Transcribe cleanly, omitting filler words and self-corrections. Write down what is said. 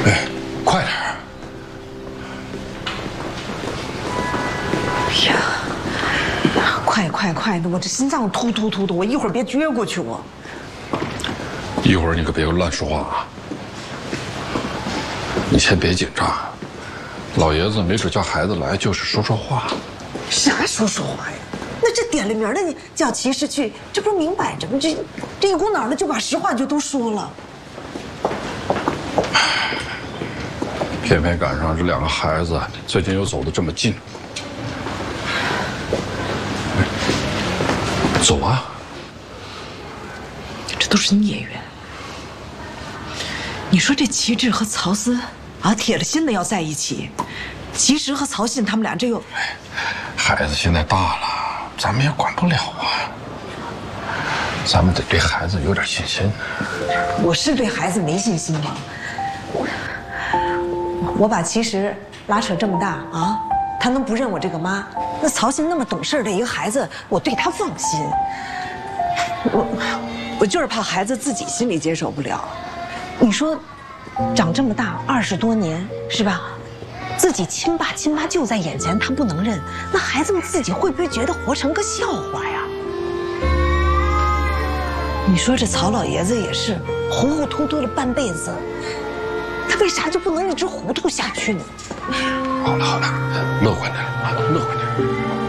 哎，快点！ 哎呀，快的，我这心脏突的，我一会儿别撅过去我。 一会儿你可别乱说话啊！你先别紧张，老爷子没准叫孩子来就是说说话。 啥说说话呀？那这点了名的你叫骑士去，这不是明摆着吗？这一股脑的就把实话就都说了。 偏偏赶上这两个孩子最近又走得这么近，走啊！ 这都是孽缘。你说这齐志和曹思啊，铁了心的要在一起，其实和曹信他们俩这又…… 孩子现在大了，咱们也管不了啊。咱们得对孩子有点信心。 我是对孩子没信心吗？我把齐实拉扯这么大啊，他能不认我这个妈？那曹信那么懂事的一个孩子，我对他放心。我就是怕孩子自己心里接受不了。你说，长这么大20多年是吧？自己亲爸亲妈就在眼前，他不能认，那孩子们自己会不会觉得活成个笑话呀？你说这曹老爷子也是糊糊涂涂了半辈子，他为啥就不能一直糊涂下去呢？ 好了，乐观点啊，乐观点。